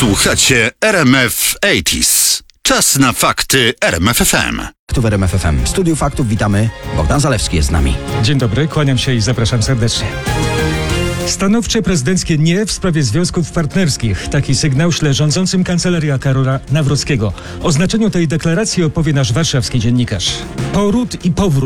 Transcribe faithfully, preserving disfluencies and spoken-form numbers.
Słuchacie R M F osiemdziesiąt. Czas na fakty R M F F M. W R M F F M. W studiu faktów witamy. Bogdan Zalewski jest z nami. Dzień dobry, kłaniam się i zapraszam serdecznie. Stanowcze prezydenckie nie w sprawie związków partnerskich. Taki sygnał śle rządzącym kancelaria Karola Nawrockiego. O znaczeniu tej deklaracji opowie nasz warszawski dziennikarz. Poród i powrót